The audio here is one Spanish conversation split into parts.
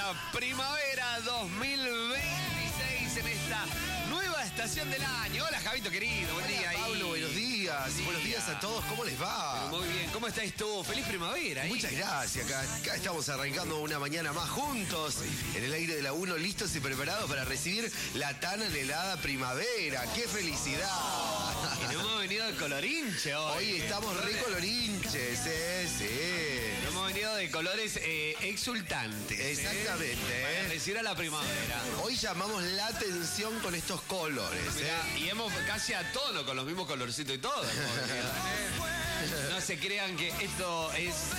la primavera 2026 en esta nueva estación del año. Hola, Javito querido, buen día. Pablo, buenos días. Buenos días a todos, ¿cómo les va? Muy bien, ¿cómo estáis tú? Feliz primavera. Muchas gracias, acá estamos arrancando una mañana más juntos, en el aire de la 1, listos y preparados para recibir la tan anhelada primavera. ¡Qué felicidad! Y nos hemos venido de colorinche hoy. Hoy estamos re colorinches, sí. Nos hemos venido de colores exultantes. Exactamente. Para recibir a la primavera. Hoy llamamos la atención con estos colores. Mirá, y hemos casi a tono con los mismos colorcitos y todo. No se crean que esto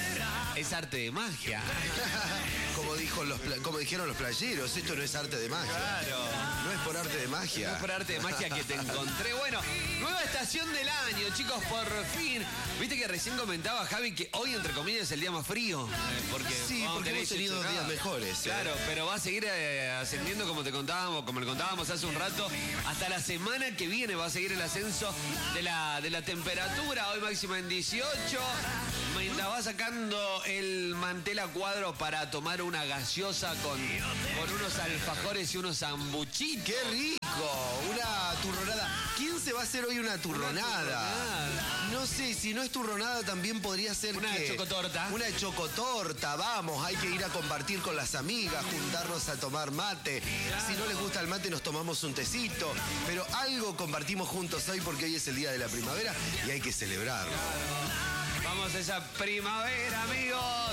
es arte de magia. Como dijeron los playeros, esto no es arte de magia. Claro. No es por arte de magia. No es por arte de magia que te encontré. Bueno, nueva estación del año, chicos, por fin. Viste que recién comentaba Javi que hoy, entre comillas, es el día más frío. Porque hemos tenido días mejores. Claro, pero va a seguir ascendiendo como le contábamos hace un rato. Hasta la semana que viene va a seguir el ascenso de la temperatura. Hoy máxima en 18. Mientras va sacando el mantel a cuadro para tomar una gaseosa con unos alfajores y unos sambuchitos. ¡Qué rico! Una turronada. ¿Quién se va a hacer hoy una turronada? No sé, si no es turronada también podría ser una chocotorta. Una chocotorta, vamos, hay que ir a compartir con las amigas, juntarnos a tomar mate. Claro. Si no les gusta el mate nos tomamos un tecito, pero algo compartimos juntos hoy porque hoy es el día de la primavera y hay que celebrarlo. Claro. Vamos a esa primavera, amigos.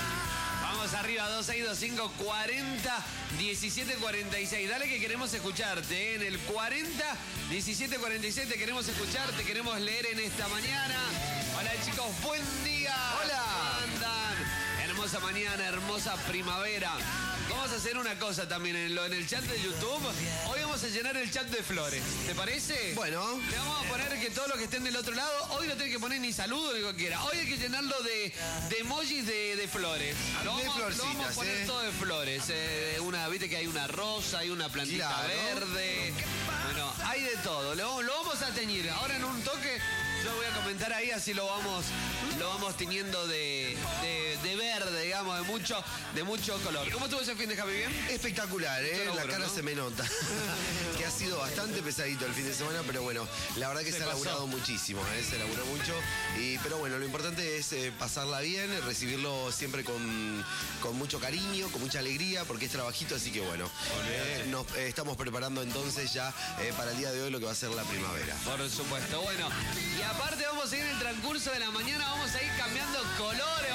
Vamos arriba, 2625 40 17 46. Dale que queremos escucharte, ¿eh? En el 40 17 46 te queremos escuchar, te queremos leer en esta mañana. Hola, chicos, buen día. Hola. ¿Cómo andan? Hermosa mañana, hermosa primavera. Vamos a hacer una cosa también en el chat de YouTube. Hoy vamos a llenar el chat de flores. ¿Te parece? Bueno. Le vamos a poner que todos los que estén del otro lado, hoy no tienen que poner ni saludo ni lo que quiera. Hoy hay que llenarlo de emojis de flores. Lo vamos a poner todo de flores. Viste que hay una rosa, hay una plantita verde. Bueno, hay de todo. Lo vamos a teñir. Ahora en un toque yo voy a comentar ahí, así lo vamos tiñendo de verde, digamos, de mucho color. ¿Cómo estuvo ese fin de Javi? ¿Bien? Espectacular, la cara, ¿no? Se me nota. Que ha sido bastante pesadito el fin de semana, pero bueno, la verdad que se ha laburado muchísimo, se laburó mucho. Pero bueno, lo importante es pasarla bien, recibirlo siempre con mucho cariño, con mucha alegría, porque es trabajito, así que bueno, nos estamos preparando entonces ya para el día de hoy lo que va a ser la primavera. Por supuesto, bueno, y aparte vamos a ir en el transcurso de la mañana, vamos a ir cambiando colores,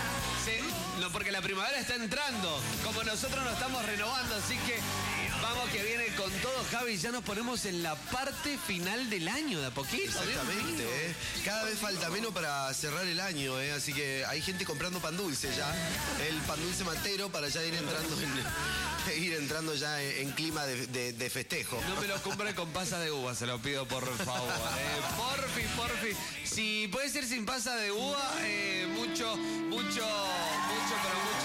no, porque la primavera está entrando, como nosotros nos estamos renovando, así que vamos que viene con todo, Javi, ya nos ponemos en la parte final del año de a poquito. Exactamente, cada vez falta menos para cerrar el año, así que hay gente comprando pan dulce ya, el pan dulce matero para ya ir entrando ya en clima de festejo. No me lo compre con pasa de uva, se lo pido por favor. Porfi. Si puede ser sin pasa de uva, mucho, pero mucho